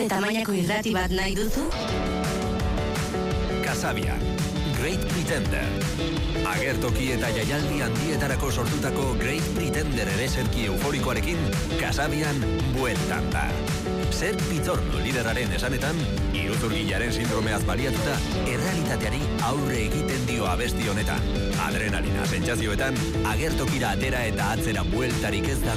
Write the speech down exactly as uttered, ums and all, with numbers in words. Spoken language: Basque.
eta mailako irrati bat nahi duzu? Kasabian, Great Pretender. Agertoki eta jaialdi handietarako sortutako Great Pretender ereserki euforikoarekin Kasabian bueltan da. Zer Pitorno lideraren esanetan, iruzurgilaren sindromeaz baliatuta, errealitateari aurre egiten dio abesti honetan. Adrenalina sentsazioetan, agertokira atera eta atzera bueltarik ez da